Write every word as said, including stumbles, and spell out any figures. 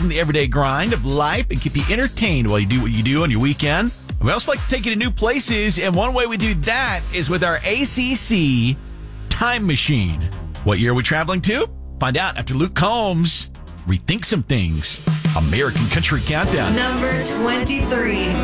from the everyday grind of life and keep you entertained while you do what you do on your weekend. We also like to take you to new places, and one way we do that is with our A C C Time Machine. What year are we traveling to? Find out after Luke Combs Rethink Some Things. American Country Countdown. Number twenty-three.